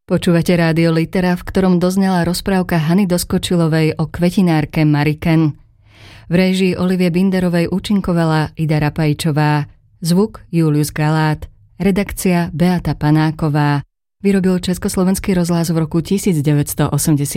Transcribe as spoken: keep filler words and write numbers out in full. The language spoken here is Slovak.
Počúvate Rádio Litera, v ktorom doznela rozprávka Hany Doskočilovej o kvetinárke Mariken. V réžii Olivie Binderovej účinkovala Ida Rapajčová, zvuk Julius Galát, redakcia Beata Panáková. Vyrobil Československý rozhlas v roku devätnásť osemdesiatštyri.